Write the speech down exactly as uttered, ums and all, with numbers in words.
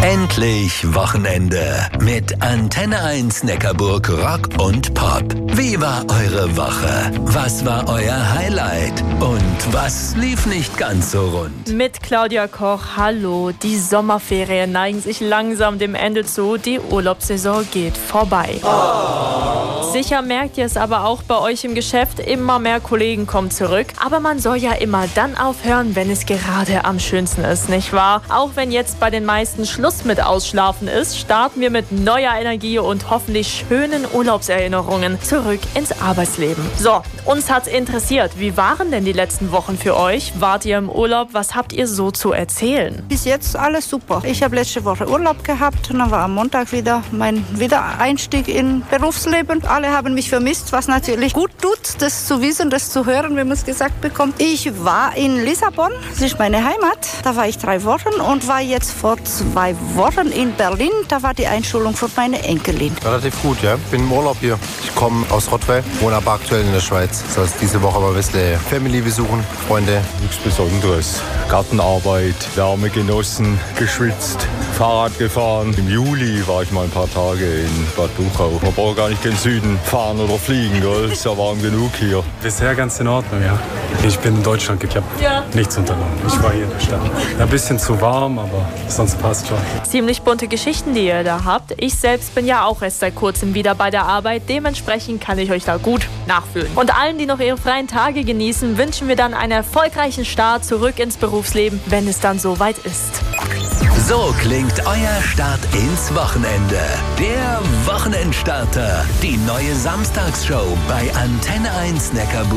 Endlich Wochenende mit Antenne eins Neckarburg Rock und Pop. Wie war eure Woche? Was war euer Highlight? Und was lief nicht ganz so rund? Mit Claudia Koch, hallo. Die Sommerferien neigen sich langsam dem Ende zu. Die Urlaubssaison geht vorbei. Oh. Sicher merkt ihr es aber auch bei euch im Geschäft. Immer mehr Kollegen kommen zurück. Aber man soll ja immer dann aufhören, wenn es gerade am schönsten ist, nicht wahr? Auch wenn jetzt bei den meisten Schluss mit Ausschlafen ist, starten wir mit neuer Energie und hoffentlich schönen Urlaubserinnerungen zurück ins Arbeitsleben. So, uns hat's interessiert. Wie waren denn die letzten Wochen für euch? Wart ihr im Urlaub? Was habt ihr so zu erzählen? Bis jetzt alles super. Ich habe letzte Woche Urlaub gehabt und dann war am Montag wieder mein Wiedereinstieg in Berufsleben. Alle haben mich vermisst, was natürlich gut tut, das zu wissen, das zu hören, wenn man es gesagt bekommt. Ich war in Lissabon, das ist meine Heimat. Da war ich drei Wochen und war jetzt vor zwei Wochen in Berlin. Da war die Einschulung für meine Enkelin. Relativ gut, ja. Ich bin im Urlaub hier. Ich komme aus Rottweil, wohne aber aktuell in der Schweiz. Das heißt, diese Woche mal ein bisschen Family besuchen, Freunde. Nichts Besonderes. Gartenarbeit, Wärme genossen, geschwitzt, Fahrrad gefahren. Im Juli war ich mal ein paar Tage in Bad Buchau. Man braucht gar nicht gen Süden fahren oder fliegen, gell? Ist ja warm genug hier. Bisher ganz in Ordnung, ja. Ich bin in Deutschland, ich habe ja. nichts unternommen. Ich war hier in der Stadt. Ein bisschen zu warm, aber sonst passt schon. Ziemlich bunte Geschichten, die ihr da habt. Ich selbst bin ja auch erst seit kurzem wieder bei der Arbeit. Dementsprechend kann ich euch da gut nachfühlen. Und allen, die noch ihre freien Tage genießen, wünschen wir dann einen erfolgreichen Start zurück ins Berufsleben, wenn es dann soweit ist. So klingt euer Start ins Wochenende. Der Wochenendstarter. Die neue Samstagsshow bei Antenne eins Neckarburg.